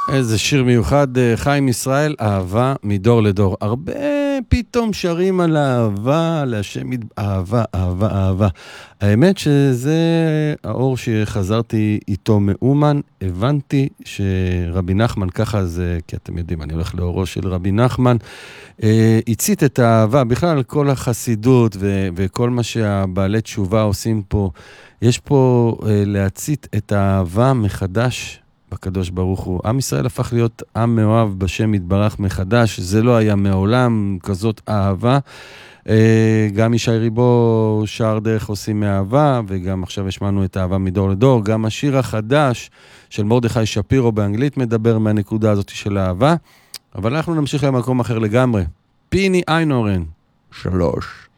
איזה שיר מיוחד, חיים ישראל, אהבה מדור לדור. הרבה פתאום שרים על אהבה, להשם אהבה, אהבה, אהבה. האמת שזה האור שחזרתי איתו מאומן, הבנתי שרבי נחמן, ככה זה, כי אתם יודעים, אני הולך לאורו של רבי נחמן, הצית את האהבה, בכלל כל החסידות וכל מה שהבעלי תשובה עושים פה, יש פה להצית את האהבה מחדש, בקדוש ברוך הוא. עם ישראל הפך להיות עם מאוהב בשם יתברך מחדש, זה לא היה מעולם כזאת אהבה. גם ישי ריבו שר דרך עושים מאהבה, וגם עכשיו השמענו את אהבה מדור לדור. גם השיר החדש של מרדכי שפירו באנגלית מדבר מהנקודה הזאת של האהבה. אבל אנחנו נמשיך למקום אחר לגמרי. פיני איינהורן, 3.